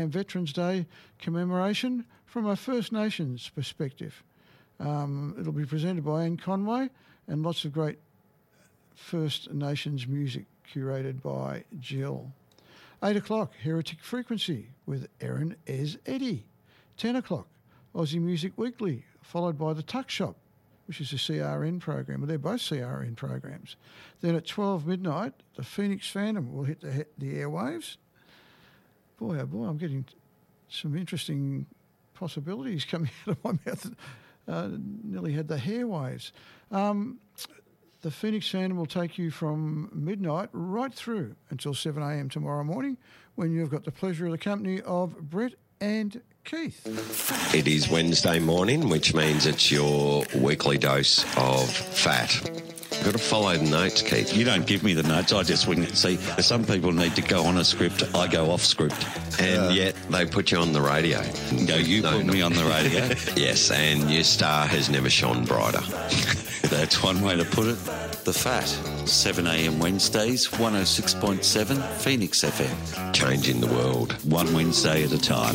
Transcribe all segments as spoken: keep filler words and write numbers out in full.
and Veterans Day commemoration from a First Nations perspective. Um, it'll be presented by Anne Conway and lots of great First Nations music curated by Jill. Eight o'clock, Heretic Frequency with Erin Ez Eddy. Ten o'clock, Aussie Music Weekly, followed by the Tuck Shop, which is a C R N program. Well, they're both C R N programs. Then at twelve midnight, the Phoenix Phantom will hit the, the airwaves. Boy, oh boy, I'm getting some interesting possibilities coming out of my mouth. Uh, nearly had the hair waves. Um, the Phoenix Phantom will take you from midnight right through until seven a.m. tomorrow morning, when you've got the pleasure of the company of Brett and Keith. It is Wednesday morning, which means it's your weekly dose of fat. You've got to follow the notes, Keith. You don't give me the notes, I just wing it. See, some people need to go on a script, I go off script. And uh, yet they put you on the radio. No, you no, put not. me on the radio. Yes, and your star has never shone brighter. That's one way to put it. The Fat, seven a.m. Wednesdays, one oh six point seven Phoenix F M. Changing the world. One Wednesday at a time.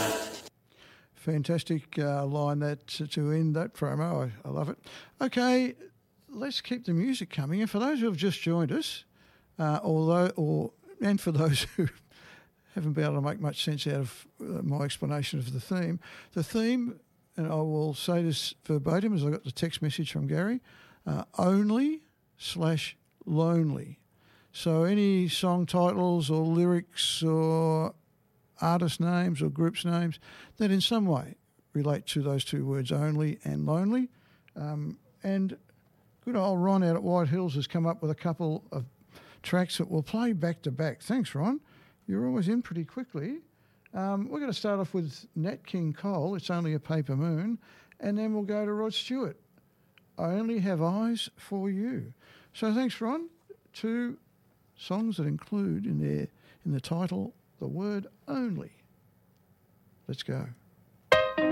Fantastic uh, line that to end that promo. I, I love it. Okay, let's keep the music coming. And for those who have just joined us, uh, although or and for those who haven't been able to make much sense out of uh, my explanation of the theme, the theme, and I will say this verbatim as I got the text message from Gary, uh, only slash lonely. So any song titles or lyrics or artist names or groups names that in some way relate to those two words, only and lonely. Um, and good old Ron out at White Hills has come up with a couple of tracks that we'll play back to back. Thanks, Ron. You're always in pretty quickly. Um, we're going to start off with Nat King Cole, It's Only a Paper Moon, and then we'll go to Rod Stewart, I Only Have Eyes for You. So thanks, Ron. Two songs that include in their in the title the word only. Let's go.